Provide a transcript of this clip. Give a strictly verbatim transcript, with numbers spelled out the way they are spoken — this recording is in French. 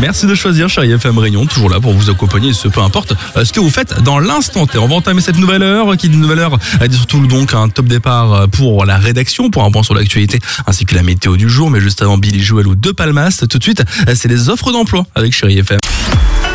Merci de choisir Chérie F M Réunion, toujours là pour vous accompagner, ce peu importe euh, ce que vous faites dans l'instant T. On va entamer cette nouvelle heure, qui dit nouvelle heure, a dit surtout donc un top départ pour la rédaction, pour un point sur l'actualité, ainsi que la météo du jour. Mais juste avant Billy Joel ou De Palmas, tout de suite, c'est les offres d'emploi avec Chérie F M.